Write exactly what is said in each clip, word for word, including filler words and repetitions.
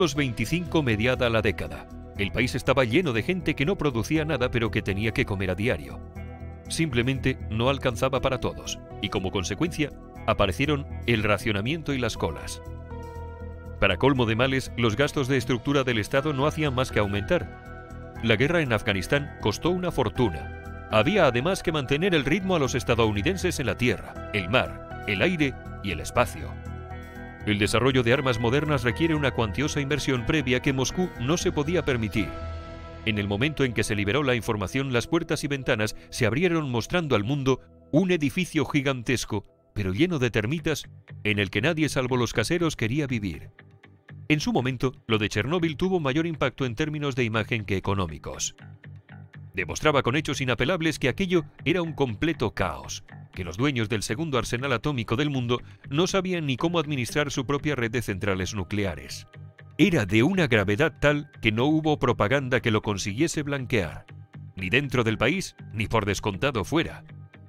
Los veinticinco mediada la década. El país estaba lleno de gente que no producía nada pero que tenía que comer a diario. Simplemente no alcanzaba para todos, y como consecuencia aparecieron el racionamiento y las colas. Para colmo de males, los gastos de estructura del Estado no hacían más que aumentar. La guerra en Afganistán costó una fortuna. Había además que mantener el ritmo a los estadounidenses en la tierra, el mar, el aire y el espacio. El desarrollo de armas modernas requiere una cuantiosa inversión previa que Moscú no se podía permitir. En el momento en que se liberó la información, las puertas y ventanas se abrieron mostrando al mundo un edificio gigantesco, pero lleno de termitas, en el que nadie salvo los caseros quería vivir. En su momento, lo de Chernóbil tuvo mayor impacto en términos de imagen que económicos. Demostraba con hechos inapelables que aquello era un completo caos, que los dueños del segundo arsenal atómico del mundo no sabían ni cómo administrar su propia red de centrales nucleares. Era de una gravedad tal que no hubo propaganda que lo consiguiese blanquear, ni dentro del país, ni por descontado fuera.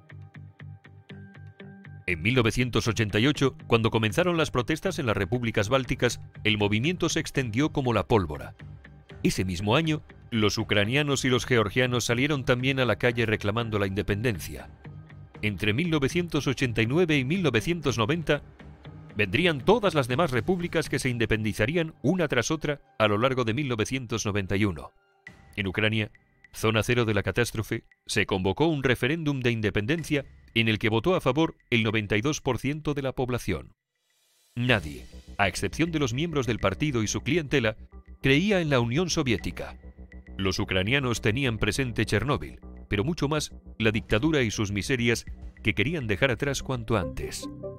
En mil novecientos ochenta y ocho, cuando comenzaron las protestas en las repúblicas bálticas, el movimiento se extendió como la pólvora. Ese mismo año, los ucranianos y los georgianos salieron también a la calle reclamando la independencia. Entre mil novecientos ochenta y nueve y mil novecientos noventa, vendrían todas las demás repúblicas que se independizarían una tras otra a lo largo de mil novecientos noventa y uno. En Ucrania, zona cero de la catástrofe, se convocó un referéndum de independencia en el que votó a favor el noventa y dos por ciento de la población. Nadie, a excepción de los miembros del partido y su clientela, creía en la Unión Soviética. Los ucranianos tenían presente Chernóbil, pero mucho más la dictadura y sus miserias que querían dejar atrás cuanto antes.